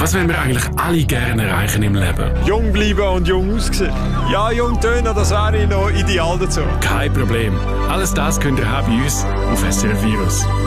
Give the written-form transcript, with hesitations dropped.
Was wollen wir eigentlich alle gerne erreichen im Leben? Jung bleiben und jung aussehen. Ja, jung tönen, das wäre noch ideal dazu. Kein Problem. Alles das könnt ihr haben bei uns auf SRF Virus.